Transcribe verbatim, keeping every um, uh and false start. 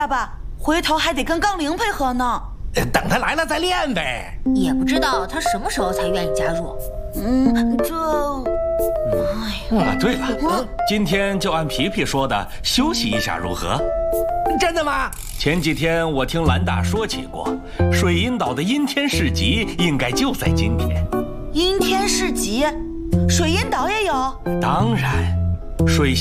爸爸，回头还得跟杠铃配合呢。 等他来了再练呗。 也不知道他什么时候才愿意加入。 嗯，这……哎呀， 啊，对了，嗯、今天就按皮皮说的休息一下如何？ 真的吗？ 前几天我听兰大说起过，水银岛的阴天市集应该就在今天。 阴天市集，水银岛也有？ 当然，水。